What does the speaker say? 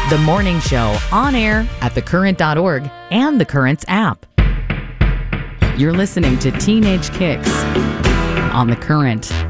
The Morning Show, on air at thecurrent.org and the Currents app. You're listening to Teenage Kicks on The Current.